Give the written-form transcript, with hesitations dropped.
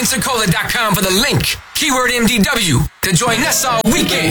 PensaCola.com for the link. Keyword MDW to join us all weekend.